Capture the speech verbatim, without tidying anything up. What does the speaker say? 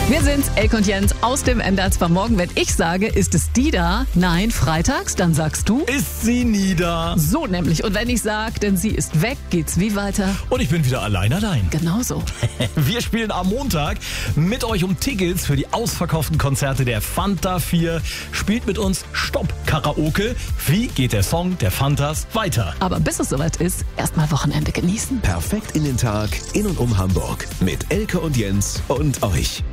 Wir sind's, Elke und Jens aus dem M D R zwei Morgen. Wenn ich sage, ist es die da? Nein, freitags, dann sagst du? Ist sie nie da? So nämlich. Und wenn ich sage, denn sie ist weg, geht's wie weiter? Und ich bin wieder allein allein. Genauso. Wir spielen am Montag mit euch um Tickets für die ausverkauften Konzerte der Fanta vier. Spielt mit uns Stopp Karaoke. Wie geht der Song der Fantas weiter? Aber bis es soweit ist, erstmal Wochenende genießen. Perfekt in den Tag, in und um Hamburg. Mit Elke und Jens und euch.